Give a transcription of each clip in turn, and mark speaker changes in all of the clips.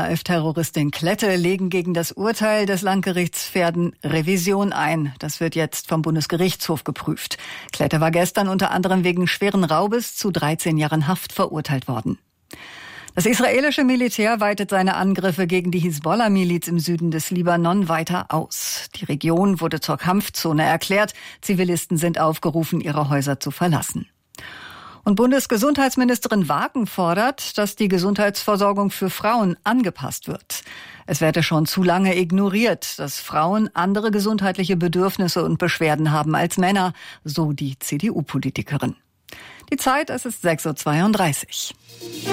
Speaker 1: RAF-Terroristin Klette legen gegen das Urteil des Landgerichts Verden Revision ein. Das wird jetzt vom Bundesgerichtshof geprüft. Klette war gestern unter anderem wegen schweren Raubes zu 13 Jahren Haft verurteilt worden. Das israelische Militär weitet seine Angriffe gegen die Hisbollah-Miliz im Süden des Libanon weiter aus. Die Region wurde zur Kampfzone erklärt. Zivilisten sind aufgerufen, ihre Häuser zu verlassen. Und Bundesgesundheitsministerin Wagen fordert, dass die Gesundheitsversorgung für Frauen angepasst wird. Es werde schon zu lange ignoriert, dass Frauen andere gesundheitliche Bedürfnisse und Beschwerden haben als Männer, so die CDU-Politikerin. Die Zeit, es ist 6:32 Uhr.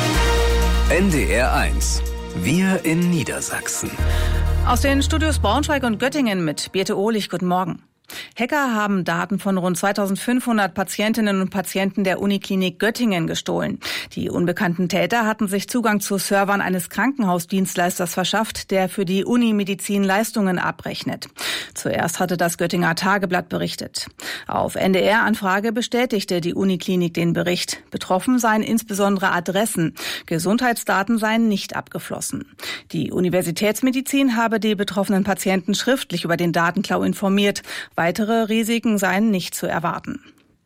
Speaker 2: NDR 1. Wir in Niedersachsen.
Speaker 3: Aus den Studios Braunschweig und Göttingen mit Birte Ohlich. Guten Morgen. Hacker haben Daten von rund 2500 Patientinnen und Patienten der Uniklinik Göttingen gestohlen. Die unbekannten Täter hatten sich Zugang zu Servern eines Krankenhausdienstleisters verschafft, der für die Unimedizin Leistungen abrechnet. Zuerst hatte das Göttinger Tageblatt berichtet. Auf NDR-Anfrage bestätigte die Uniklinik den Bericht. Betroffen seien insbesondere Adressen. Gesundheitsdaten seien nicht abgeflossen. Die Universitätsmedizin habe die betroffenen Patienten schriftlich über den Datenklau informiert. Weitere Risiken seien nicht zu erwarten.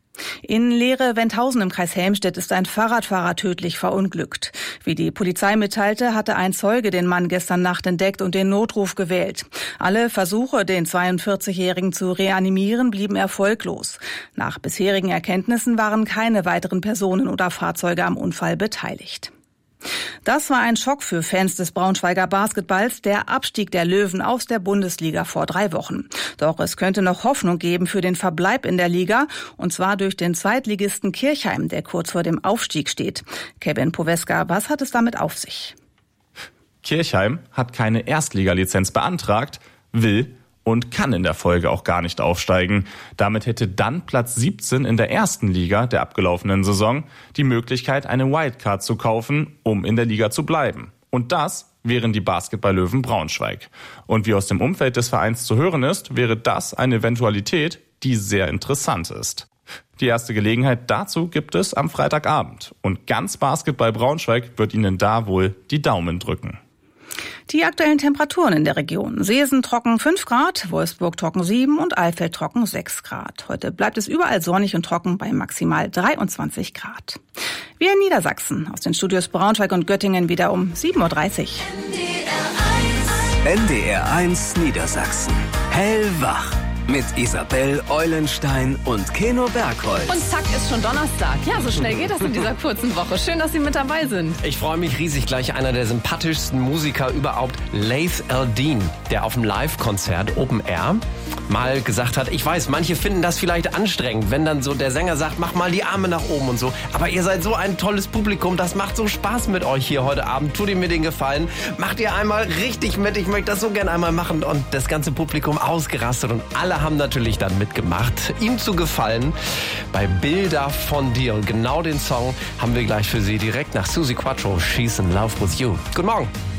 Speaker 3: In Lehre-Wendhausen im Kreis Helmstedt ist ein Fahrradfahrer tödlich verunglückt. Wie die Polizei mitteilte, hatte ein Zeuge den Mann gestern Nacht entdeckt und den Notruf gewählt. Alle Versuche, den 42-Jährigen zu reanimieren, blieben erfolglos. Nach bisherigen Erkenntnissen waren keine weiteren Personen oder Fahrzeuge am Unfall beteiligt. Das war ein Schock für Fans des Braunschweiger Basketballs, der Abstieg der Löwen aus der Bundesliga vor 3 Wochen. Doch es könnte noch Hoffnung geben für den Verbleib in der Liga, und zwar durch den Zweitligisten Kirchheim, der kurz vor dem Aufstieg steht. Kevin Poweska, was hat es damit auf sich?
Speaker 4: Kirchheim hat keine Erstligalizenz beantragt, will und kann in der Folge auch gar nicht aufsteigen. Damit hätte dann Platz 17 in der ersten Liga der abgelaufenen Saison die Möglichkeit, eine Wildcard zu kaufen, um in der Liga zu bleiben. Und das wären die Basketball-Löwen Braunschweig. Und wie aus dem Umfeld des Vereins zu hören ist, wäre das eine Eventualität, die sehr interessant ist. Die erste Gelegenheit dazu gibt es am Freitagabend. Und ganz Basketball Braunschweig wird Ihnen da wohl die Daumen drücken.
Speaker 3: Die aktuellen Temperaturen in der Region. Seesen trocken 5 Grad, Wolfsburg trocken 7 und Eifeld trocken 6 Grad. Heute bleibt es überall sonnig und trocken bei maximal 23 Grad. Wir in Niedersachsen aus den Studios Braunschweig und Göttingen wieder um 7:30 Uhr.
Speaker 2: NDR 1 Niedersachsen. Hellwach. Mit Isabel Eulenstein und Keno Bergholz.
Speaker 5: Und zack, ist schon Donnerstag. Ja, so schnell geht das in dieser kurzen Woche. Schön, dass Sie mit dabei sind.
Speaker 6: Ich freue mich riesig. Gleich einer der sympathischsten Musiker überhaupt, Laith Al-Deen, der auf dem Live-Konzert Open Air mal gesagt hat, ich weiß, manche finden das vielleicht anstrengend, wenn dann so der Sänger sagt, mach mal die Arme nach oben und so. Aber ihr seid so ein tolles Publikum, das macht so Spaß mit euch hier heute Abend. Tut ihr mir den Gefallen, macht ihr einmal richtig mit. Ich möchte das so gern einmal machen. Und das ganze Publikum ausgerastet und alle haben natürlich dann mitgemacht, ihm zu gefallen bei Bilder von dir. Und genau den Song haben wir gleich für Sie direkt nach Suzi Quatro, She's in Love with You. Guten Morgen.